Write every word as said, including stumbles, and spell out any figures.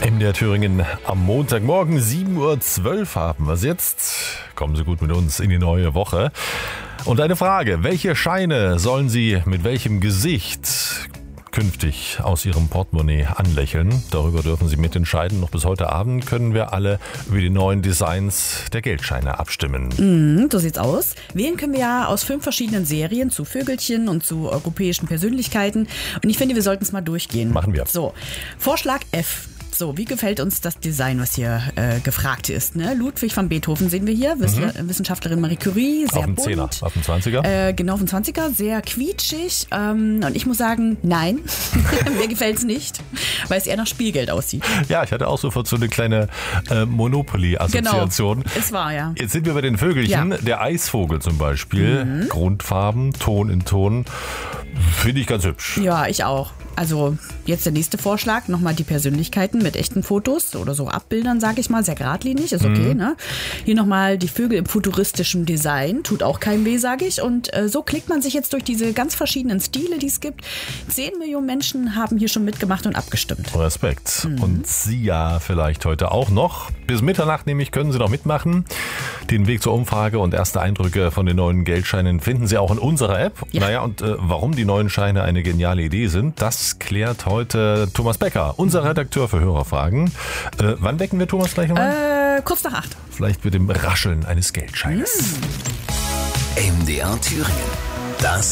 M D R Thüringen am Montagmorgen, sieben Uhr zwölf haben wir es jetzt. Kommen Sie gut mit uns in die neue Woche. Und eine Frage, welche Scheine sollen Sie mit welchem Gesicht künftig aus Ihrem Portemonnaie anlächeln? Darüber dürfen Sie mitentscheiden. Noch bis heute Abend können wir alle über die neuen Designs der Geldscheine abstimmen. Mm, so sieht's aus. Wählen können wir ja aus fünf verschiedenen Serien zu Vögelchen und zu europäischen Persönlichkeiten. Und ich finde, wir sollten es mal durchgehen. Machen wir. So, Vorschlag F. So, wie gefällt uns das Design, was hier äh, gefragt ist? Ne? Ludwig van Beethoven sehen wir hier, Wiss- mhm. Wissenschaftlerin Marie Curie, sehr auf dem bunt. Zehner, auf dem Zwanziger? Äh, genau, auf dem Zwanziger, sehr quietschig. Ähm, und ich muss sagen, nein, mir gefällt es nicht, weil es eher nach Spielgeld aussieht. Ja, ich hatte auch sofort so eine kleine äh, Monopoly-Assoziation. Genau, es war, ja. Jetzt sind wir bei den Vögelchen. Ja. Der Eisvogel zum Beispiel, mhm. Grundfarben, Ton in Ton, finde ich ganz hübsch. Ja, ich auch. Also jetzt der nächste Vorschlag, nochmal die Persönlichkeiten mit echten Fotos oder so Abbildern, sage ich mal, sehr geradlinig, ist okay. Mhm. Ne? Hier nochmal die Vögel im futuristischen Design, tut auch keinem weh, sage ich. Und äh, so klickt man sich jetzt durch diese ganz verschiedenen Stile, die es gibt. Zehn Millionen Menschen haben hier schon mitgemacht und abgestimmt. Respekt. Mhm. Und Sie ja vielleicht heute auch noch. Bis Mitternacht nämlich können Sie noch mitmachen. Den Weg zur Umfrage und erste Eindrücke von den neuen Geldscheinen finden Sie auch in unserer App. Ja. Naja, und äh, warum die neuen Scheine eine geniale Idee sind, das klärt heute Thomas Becker, unser Redakteur für Hörerfragen. Äh, wann wecken wir Thomas gleich nochmal? Äh, kurz nach acht. Vielleicht mit dem Rascheln eines Geldscheines. Mhm. M D R Thüringen. Das